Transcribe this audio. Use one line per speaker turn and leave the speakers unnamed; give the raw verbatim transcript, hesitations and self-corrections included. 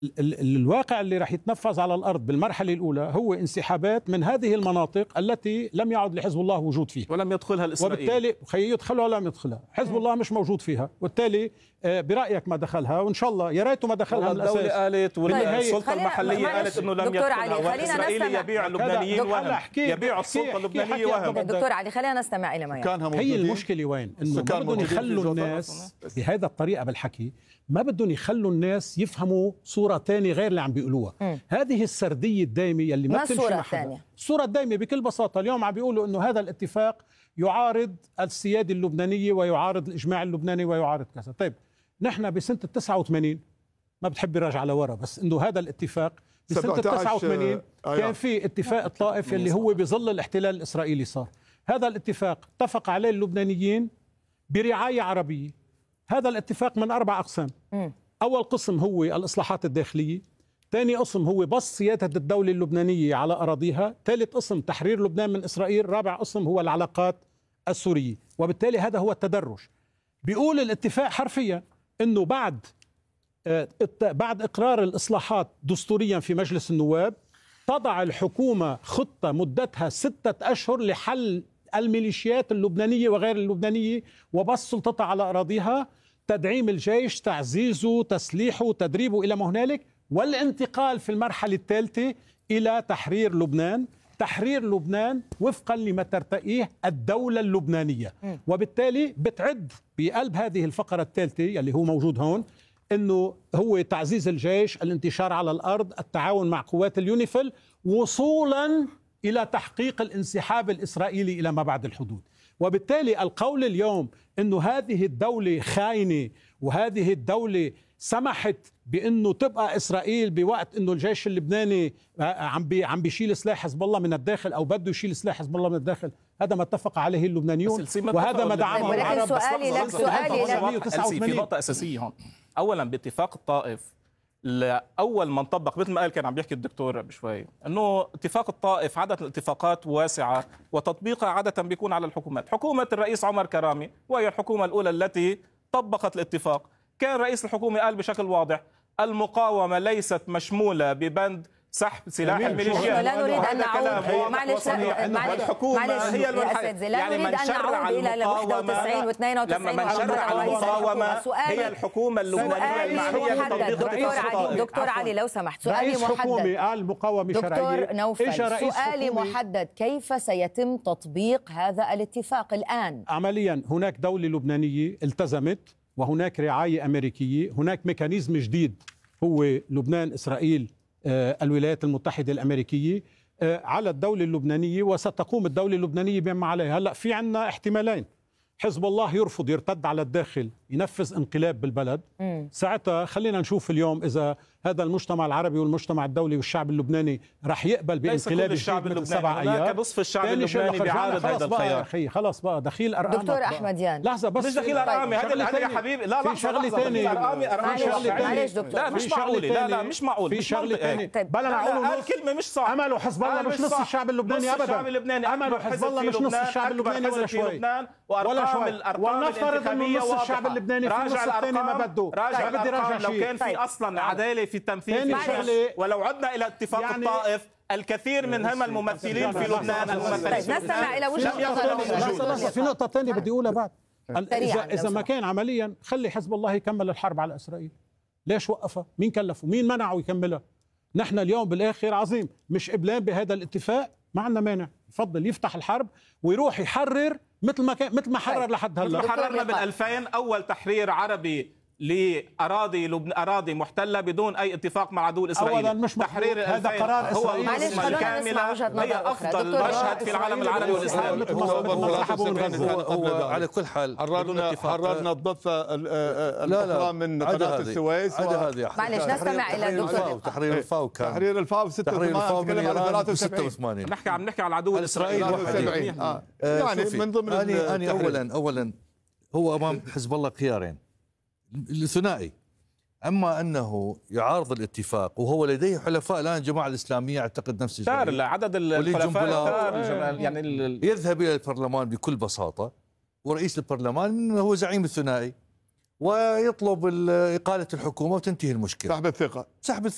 ال ال الواقع اللي راح يتنفذ على الأرض بالمرحلة الأولى هو انسحابات من هذه المناطق التي لم يعد لحزب الله وجود فيها
ولم يدخلها الإسرائيلي،
وبالتالي خي يدخلها ولا لم يدخلها، حزب الله مش موجود فيها، وبالتالي برأيك ما دخلها، وإن شاء الله يا ريته ما دخلها من الأساس.
الدولة قالت والسلطة المحلية قالت إنه لم يدخلها، والإسرائيلي يبيع اللبنانيين وهم، يبيع السلطة اللبنانية وهم.
دكتور علي خلينا نستمع إلى ما
يعني. هي المشكلة وين؟ إنه ما بدهم يخلوا الناس بهذا الطريقة بالحكي، ما بدهم يخلوا الناس يفهموا صورة ثانية غير اللي عم بيقولوها. م. هذه السردية الدائمة اللي ما بتمشي مع حدا. الصورة الدائمة بكل بساطة اليوم عم بيقولوا إنه هذا الاتفاق يعارض السيادة اللبنانية ويعارض الإجماع اللبناني ويعارض كذا. طيب نحن بسنة تسعة وثمانين ما بتحب راجع لورا، بس إنه هذا الاتفاق بسنة تسعة وثمانين كان في اتفاق الطائف اللي هو بظل الاحتلال الإسرائيلي صار. هذا الاتفاق اتفق عليه اللبنانيين برعاية عربية. هذا الاتفاق من أربع أقسام. م. أول قسم هو الإصلاحات الداخلية، ثاني قسم هو بسط سيادة الدولة اللبنانية على أراضيها، ثالث قسم تحرير لبنان من إسرائيل، رابع قسم هو العلاقات السورية. وبالتالي هذا هو التدرج. بيقول الاتفاق حرفيا أنه بعد بعد إقرار الإصلاحات دستوريا في مجلس النواب تضع الحكومة خطة مدتها ستة أشهر لحل الميليشيات اللبنانية وغير اللبنانية وبسط سلطتها على أراضيها، تدعيم الجيش، تعزيزه، تسليحه، تدريبه إلى ما هنالك، والانتقال في المرحلة الثالثة إلى تحرير لبنان. تحرير لبنان وفقا لما ترتئيه الدولة اللبنانية. م. وبالتالي بتعد بقلب هذه الفقرة الثالثة اللي هو موجود هون أنه هو تعزيز الجيش، الانتشار على الأرض، التعاون مع قوات اليونيفيل، وصولا إلى تحقيق الانسحاب الإسرائيلي إلى ما بعد الحدود. وبالتالي القول اليوم أنه هذه الدولة خاينة وهذه الدولة سمحت بأنه تبقى إسرائيل بوقت أنه الجيش اللبناني عم بي عم بيشيل سلاح حزب الله من الداخل أو بده يشيل سلاح حزب الله من الداخل، هذا ما اتفق عليه اللبنانيون وهذا ما دعمه العرب.
سؤالي لك سؤالي لك
في نقطة أساسية هون. أولا باتفاق الطائف لأول من طبق، مثل ما قال كان عم بيحكي الدكتور بشوي، أنه اتفاق الطائف عادة الاتفاقات واسعة وتطبيقها عادة بيكون على الحكومات. حكومة الرئيس عمر كرامي وهي الحكومة الأولى التي طبقت الاتفاق، كان رئيس الحكومة قال بشكل واضح المقاومة ليست مشمولة ببند سحب سلاح الميليشيات.
لا نريد أن نعود معلش
الحكومة هي
الأساتذة لا نريد أن نعود إلى واحد وتسعين واثنين وتسعين.
لما من شرع المقاومة هي الحكومة اللبنانية المعنية
دكتور علي دكتور علي لو سمحت سؤالي محدد.
قال مقاومة شرعية.
دكتور نوفل سؤالي محدد، كيف سيتم تطبيق هذا الاتفاق الآن؟
عمليا هناك دولة لبنانية التزمت وهناك رعاية أمريكية، هناك ميكانيزم جديد هو لبنان إسرائيل آه الولايات المتحدة الأمريكية آه على الدولة اللبنانية، وستقوم الدولة اللبنانية بما عليها. هلأ في عنا احتمالين: حزب الله يرفض يرتد على الداخل ينفذ انقلاب بالبلد، م. ساعتها خلينا نشوف اليوم إذا هذا المجتمع العربي والمجتمع الدولي والشعب اللبناني رح يقبل بانقلاب
الشعب اللبناني. سبع أيام نصف الشعب اللبناني بيعارض هذا الخيار.
أخي خلاص بقى دخيل أرقام.
دكتور أحمديان
لحظة بس،
مش دخيل أرقامي هذا يا حبيبي. لا لا
شغلة ثانية.
معلش دكتور،
لا مش معقولة. لا لا مش معقول.
في شغلة ثانية. بلا نقول
كلمة مش صح.
أمله حزب الله مش نص الشعب اللبناني أبدا. أمله حزب الله مش نص الشعب اللبناني ولا شوي ولا شوي. ونفترض إنه نص الشعب اللبناني في النص الثاني ما بده.
راجع الأرقام. لو كان في أصلا عدالة في التمثيل، ولو عدنا إلى اتفاق يعني الطائف، الكثير من هم الممثلين في لبنان الممثلين.
نستمع إلى وجهة نظر.
في نقطة ثانية بدي أقولها بعد. إذا إذا ما كان عمليا خلي حزب الله يكمل الحرب على إسرائيل. ليش وقفها؟ مين كلفه؟ مين منعه يكملها؟ نحن اليوم بالآخر عظيم مش قبلان بهذا الاتفاق، ما عندنا مانع، يفضل يفتح الحرب ويروح يحرر مثل ما كان، مثل ما حرر لحد هلا.
مثل حررنا بال ألفين أول تحرير عربي لأراضي لبن... أراضي محتلة بدون أي اتفاق مع عدو الإسرائيلي.
أولا مش
تحرير
هذا قرار
هو النسخة الكاملة، هي أفضل مشهد في العالم العربي والإسلامي.
هو على كل حال
حررنا حررنا الضفة الأخرى من قناة السويس.
معلش نستمع إلى الدكتور.
تحرير الفاو كان
تحرير الفاو ستة وثمانين.
نحكي عم نحكي على العدو الإسرائيلي
يعني من ضمن.
أنا أولا أولا هو أمام حزب الله خيارين: الثنائي، أما أنه يعارض الاتفاق وهو لديه حلفاء الآن الجماعة الإسلامية أعتقد نفس الشيء،
لا عدد الحلفاء يعني
يذهب إلى البرلمان بكل بساطة، ورئيس البرلمان هو زعيم الثنائي، ويطلب إقالة الحكومة وتنتهي المشكلة.
سحب الثقة.
سحب